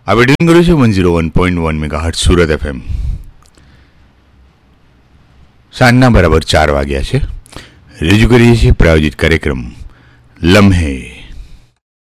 આપણે ટ્યુન કર્યું છે 101.1 મેગાહર્ટ્ઝ સુરત FM. સાંજના બરાબર 4 વાગ્યા છે. રજૂ કરીએ છીએ પ્રાયોજિત કાર્યક્રમ લમ્હે.